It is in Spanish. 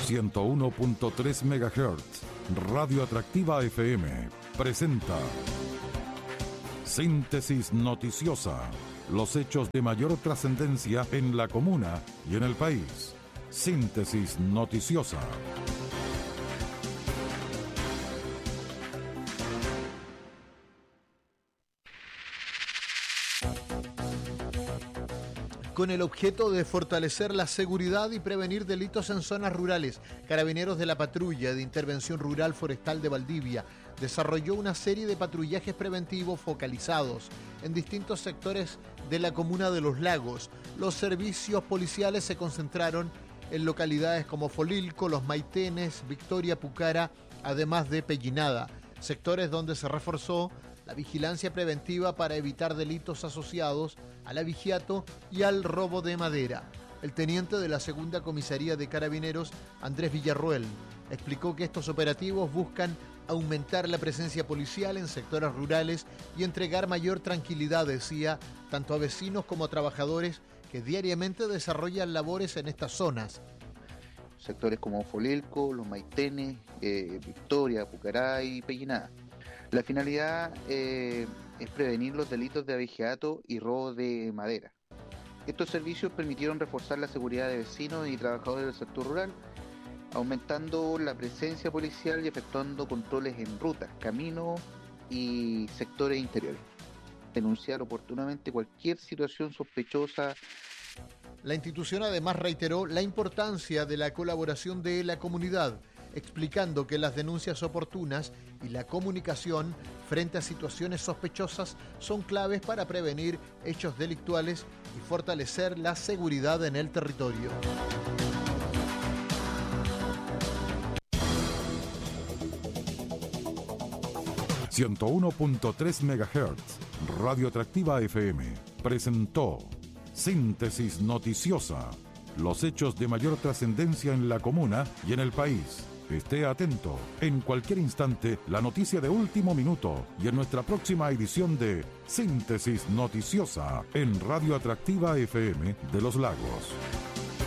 101.3 MHz, Radio Atractiva FM, presenta Síntesis Noticiosa. Los hechos de mayor trascendencia en la comuna y en el país. Síntesis Noticiosa. Con el objeto de fortalecer la seguridad y prevenir delitos en zonas rurales, Carabineros de la Patrulla de Intervención Rural Forestal de Valdivia desarrolló una serie de patrullajes preventivos focalizados en distintos sectores de la comuna de Los Lagos. Los servicios policiales se concentraron en localidades como Folilco, Los Maitenes, Victoria, Pucara, además de Pellinada, sectores donde se reforzó la vigilancia preventiva para evitar delitos asociados al abigeato y al robo de madera. El teniente de la Segunda Comisaría de Carabineros, Andrés Villarroel, explicó que estos operativos buscan aumentar la presencia policial en sectores rurales y entregar mayor tranquilidad, decía, tanto a vecinos como a trabajadores que diariamente desarrollan labores en estas zonas. Sectores como Folilco, Los Maitenes, Victoria, Pucará y Pellinada. La finalidad es prevenir los delitos de abigeato y robo de madera. Estos servicios permitieron reforzar la seguridad de vecinos y trabajadores del sector rural, aumentando la presencia policial y efectuando controles en rutas, caminos y sectores interiores. Denunciar oportunamente cualquier situación sospechosa. La institución además reiteró la importancia de la colaboración de la comunidad, explicando que las denuncias oportunas y la comunicación frente a situaciones sospechosas son claves para prevenir hechos delictuales y fortalecer la seguridad en el territorio. ...101.3 MHz, Radio Atractiva FM, presentó Síntesis Noticiosa. Los hechos de mayor trascendencia en la comuna y en el país. Esté atento, en cualquier instante, la noticia de último minuto y en nuestra próxima edición de Síntesis Noticiosa en Radio Atractiva FM de Los Lagos.